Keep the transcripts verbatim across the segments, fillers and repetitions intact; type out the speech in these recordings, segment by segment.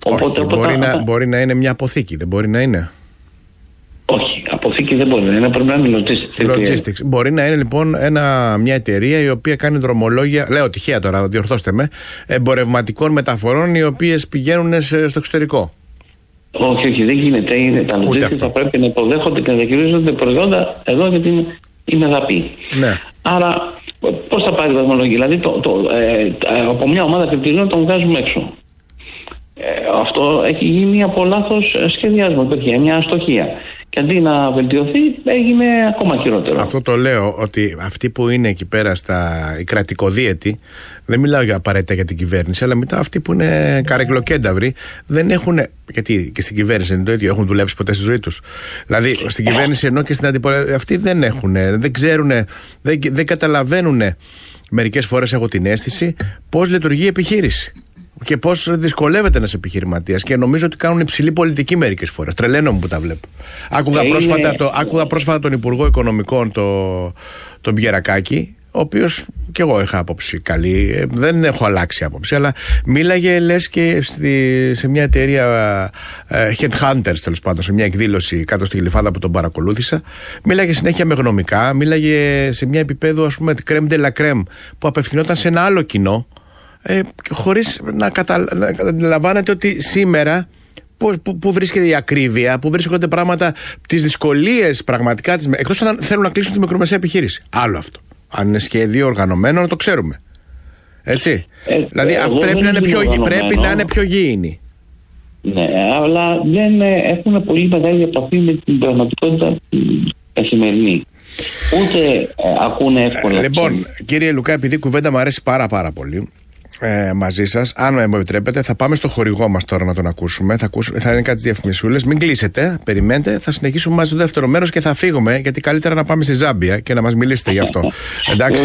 Οπότε, Όχι, οπότε, μπορεί, όταν... να, μπορεί να είναι μια αποθήκη, δεν μπορεί να είναι. Όχι, αποθήκη δεν μπορεί να είναι, πρέπει να είναι logistics. Logistics. Μπορεί να είναι λοιπόν ένα, μια εταιρεία η οποία κάνει δρομολόγια, λέω τυχαία τώρα, διορθώστε με, εμπορευματικών μεταφορών οι οποίες πηγαίνουν στο εξωτερικό. Όχι, όχι, δεν γίνεται. Είναι, τα logistics θα πρέπει να υποδέχονται και να διαχειρίζονται προϊόντα εδώ γιατί είναι, είναι δαπή. Ναι. Άρα, πώς θα πάρει η δρομολογία, δηλαδή το, το, ε, από μια ομάδα κριτηρίων τον βγάζουμε έξω. Ε, αυτό έχει γίνει από λάθος σχεδιασμό, υπήρχε μια αστοχία. Και αντί να βελτιωθεί, έγινε ακόμα χειρότερο. Αυτό το λέω, ότι αυτοί που είναι εκεί πέρα στα οι κρατικοδίαιτοι, δεν μιλάω για απαραίτητα για την κυβέρνηση, αλλά μετά αυτοί που είναι καρεκλοκένταυροι, δεν έχουν. Γιατί και στην κυβέρνηση είναι το ίδιο, έχουν δουλέψει ποτέ στη ζωή τους. Δηλαδή, στην κυβέρνηση ενώ και στην αντιπολίτευση, αυτοί δεν έχουν, δεν ξέρουν, δεν, δεν καταλαβαίνουν. Μερικές φορές έχω την αίσθηση πώς λειτουργεί η επιχείρηση. Και πώς δυσκολεύεται ένας επιχειρηματίας. Και νομίζω ότι κάνουν υψηλή πολιτική μερικές φορές. Τρελαίνομαι που τα βλέπω. Άκουγα, ε, πρόσφατα, είναι... το, άκουγα πρόσφατα τον Υπουργό Οικονομικών, το, τον Μπιερακάκη, ο οποίος και εγώ είχα άποψη καλή. Δεν έχω αλλάξει άποψη, αλλά μίλαγε λες και στη, σε μια εταιρεία uh, Headhunters, τέλος πάντων, σε μια εκδήλωση κάτω στη Γλυφάδα που τον παρακολούθησα. Μίλαγε συνέχεια με γνωμικά, μίλαγε σε μια επίπεδο, ας πούμε, crème de la crème, που απευθυνόταν σε ένα άλλο κοινό. Ε, χωρίς να, κατα... να καταλαβαίνετε ότι σήμερα που, που, που βρίσκεται η ακρίβεια, που βρίσκονται πράγματα, τις δυσκολίες πραγματικά, τις... εκτός αν θέλουν να κλείσουν τη μικρομεσαία επιχείρηση. Άλλο αυτό. Αν είναι σχέδιο οργανωμένο, να το ξέρουμε. Έτσι. Ε, δηλαδή ε, πρέπει, να είναι, πιο... πρέπει να είναι πιο γήινοι. Ναι, αλλά δεν έχουν πολύ μεγάλη επαφή με την πραγματικότητα καθημερινή. Ούτε ε, ακούνε εύκολα. Ε, λοιπόν, κύριε Λουκά, επειδή η κουβέντα μου αρέσει πάρα πάρα πολύ, Ε, μαζί σας, αν μου επιτρέπετε, θα πάμε στο χορηγό μας τώρα να τον ακούσουμε. Θα, ακούσουμε, θα είναι κάτι διαφημισούλες. Μην κλείσετε, περιμένετε. Θα συνεχίσουμε μαζί στο δεύτερο μέρος και θα φύγουμε, γιατί καλύτερα να πάμε στη Ζάμπια και να μας μιλήσετε γι' αυτό. Εντάξει.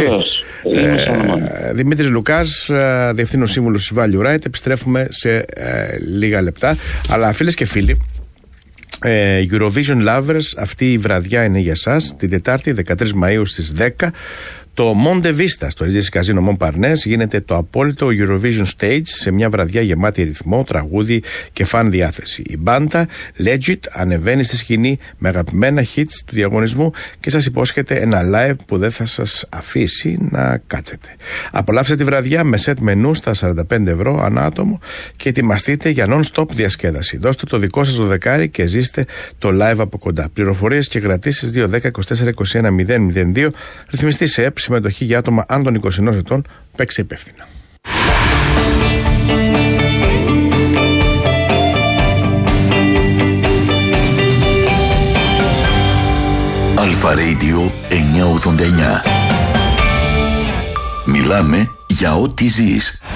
ε, Δημήτρης Λουκάς, Διευθύνων Σύμβουλος της Value Right. Επιστρέφουμε σε ε, λίγα λεπτά. Αλλά φίλες και φίλοι, Ε, Eurovision Lovers, αυτή η βραδιά είναι για σας. Την Τετάρτη δεκατρείς Μαΐου στις δέκα. Το Monte Vista στο Regency Casino Montparnasse γίνεται το απόλυτο Eurovision Stage σε μια βραδιά γεμάτη ρυθμό, τραγούδι και φαν διάθεση. Η μπάντα Legit ανεβαίνει στη σκηνή με αγαπημένα hits του διαγωνισμού και σας υπόσχεται ένα live που δεν θα σας αφήσει να κάτσετε. Απολαύστε τη βραδιά με set μενού στα σαράντα πέντε ευρώ ανά άτομο και ετοιμαστείτε για non-stop διασκέδαση. Δώστε το δικό σας δωδεκάρι και ζήστε το live από κοντά. Πληροφορίες και κρατήσεις δύο δέκα είκοσι τέσσερα είκοσι ένα μηδέν μηδέν δύο. Ρυθμιστή σε ΕΠ. Συμμετοχή για άτομα άνω των είκοσι ενός ετών. Παίξε υπεύθυνα. Αλφα Radio εννιακόσια ογδόντα εννιά. Μιλάμε για ό,τι ζεις.